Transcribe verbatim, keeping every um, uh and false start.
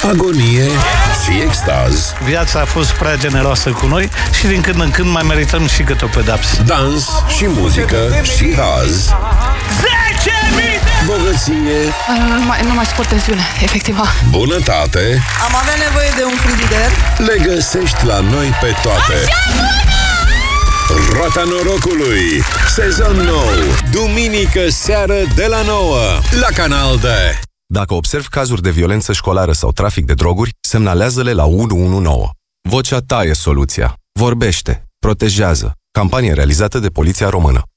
agonie și extaz, viața a fost prea generoasă cu noi și din când în când mai merităm și câte o pedapsă. dans și muzică și haz, zece mii bogăție, Nu mai, nu mai suport tensiune, efectiv. bunătate. Am avea nevoie de un frigider. Le găsești la noi pe toate. Roata norocului, sezon nou, duminică seară de la nouă, la Canal D. Dacă observi cazuri de violență școlară sau trafic de droguri, semnalează-le la unu unu nouă. Vocea ta e soluția. Vorbește. Protejează. Campanie realizată de Poliția Română.